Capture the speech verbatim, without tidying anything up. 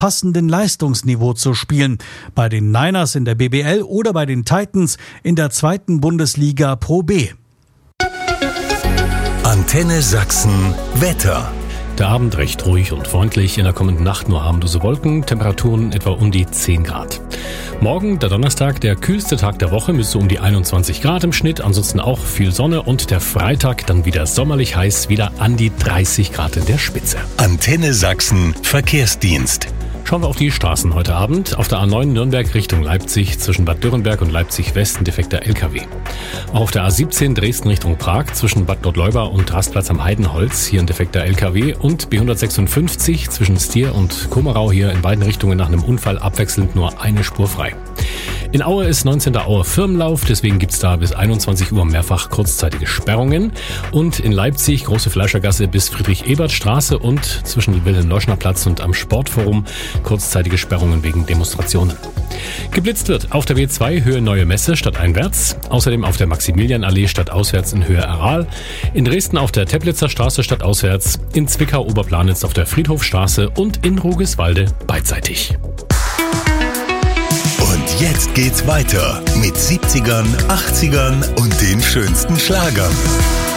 passenden Leistungsniveau zu spielen. Bei den Niners in der B B L oder bei den Titans in der zweiten Bundesliga Pro B. Antenne Sachsen Wetter. Der Abend recht ruhig und freundlich, in der kommenden Nacht nur harmlose Wolken, Temperaturen etwa um die zehn Grad. Morgen, der Donnerstag, der kühlste Tag der Woche, müsste um die einundzwanzig Grad im Schnitt, ansonsten auch viel Sonne und der Freitag dann wieder sommerlich heiß, wieder an die dreißig Grad in der Spitze. Antenne Sachsen Verkehrsdienst. Schauen wir auf die Straßen heute Abend. Auf der A neun Nürnberg Richtung Leipzig zwischen Bad Dürrenberg und Leipzig West ein defekter L K W. Auch auf der A siebzehn Dresden Richtung Prag zwischen Bad Gottleuba und Rastplatz am Heidenholz hier ein defekter L K W und B hundertsechsundfünfzig zwischen Stier und Komarau hier in beiden Richtungen nach einem Unfall abwechselnd nur eine Spur frei. In Aue ist neunzehnter Auer Firmenlauf, deswegen gibt's da bis einundzwanzig Uhr mehrfach kurzzeitige Sperrungen. Und in Leipzig Große Fleischergasse bis Friedrich-Ebert-Straße und zwischen Wilhelm-Leuschner-Platz und am Sportforum kurzzeitige Sperrungen wegen Demonstrationen. Geblitzt wird auf der B zwei Höhe Neue Messe stadteinwärts, außerdem auf der Maximilianallee stadtauswärts in Höhe Aral, in Dresden auf der Teplitzer Straße stadtauswärts, in Zwickau Oberplanitz auf der Friedhofstraße und in Rugiswalde beidseitig. Und jetzt geht's weiter mit siebzigern, achtzigern und den schönsten Schlagern.